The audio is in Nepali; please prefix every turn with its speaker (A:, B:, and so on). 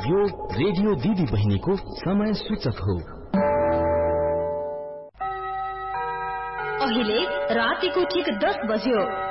A: यो रेडियो दिदी बहिनीको समय सूचक हो।
B: अहिले रातिको ठीक 10 बज्यो।